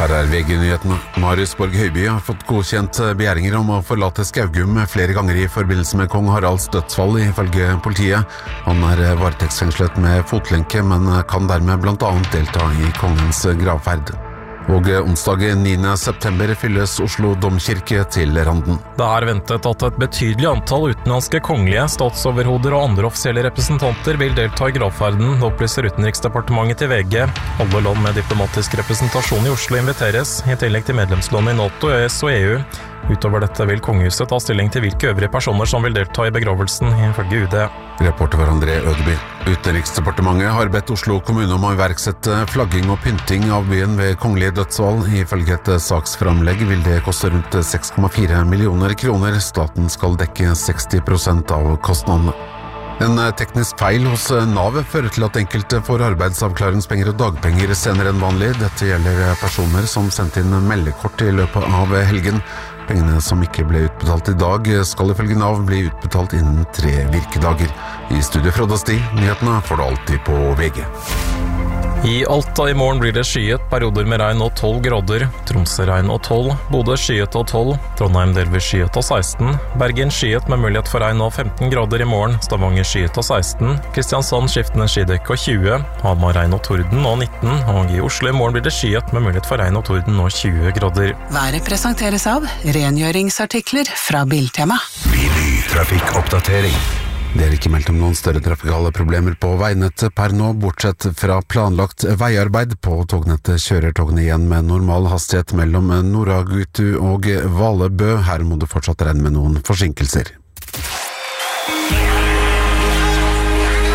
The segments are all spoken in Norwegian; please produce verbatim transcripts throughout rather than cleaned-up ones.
Her er V G-nyhetene. Marius Borg Høiby har fått godkjent begjæringer om å forlate Skaugum flere ganger i forbindelse med kong Haralds dødsfall, ifølge politiet. Han er varetektsfengslet med fotlenke, men kan dermed blant annet delta i kongens gravferd. Og onsdag niende september fylles Oslo Domkirke til randen. Det er ventet at et betydelig antall utenlandske kongelige, statsoverhoder og andre offisielle representanter vil delta i gravferden, opplyser Utenriksdepartementet til V G. Alle land med diplomatisk representasjon i Oslo inviteres, i tillegg til medlemsland i NATO, E S og E U. Utover dette vil kongehuset ta stilling til hvilke øvrige personer som vil delta i begravelsen, ifølge U D. Reporter var André Ødeby. Utenriksdepartementet har bedt Oslo kommune om å iverksette flagging og pynting av byen ved kongelig dødsfall. Ifølge et saksframlegg vil det koste rundt seks komma fire millioner kroner. Staten skal dekke seksti prosent av kostnadene. En teknisk feil hos Nav fører til at enkelte får arbeidsavklaringspenger og dagpenger senere enn vanlig. Dette gjelder personer som sendte inn meldekort i løpet av helgen. Pengene som ikke ble utbetalt i dag, skal ifølge Nav bli utbetalt innen tre virkedager. I studio Frode Sti, nyhetene får du alltid på V G. I Alta i morgen blir det skyet, perioder med regn og tolv grader. Tromsø regn og tolv, Bodø skyet og tolv, Trondheim delvis skyet og seksten, Bergen skyet med mulighet for regn og femten grader i morgen, Stavanger skyet og seksten, Kristiansand skiftende skydekk og tjue, Hamar regn og torden og nitten, og i Oslo i morgen blir det skyet med mulighet for regn og torden og tjue grader. Været presenteres av rengjøringsartikler fra Biltema. Billy trafikkoppdatering. Det er ikke meldt om noen større trafikale problemer på veinettet per nå, bortsett fra planlagt veiarbeid. På tognettet kjører togene igjen med normal hastighet mellom Noragutu og Valebø. Her må du fortsatt regne med noen forsinkelser.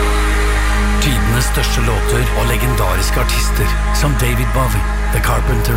Tidenes største låter og legendariske artister som David Bowie, The Carpenters,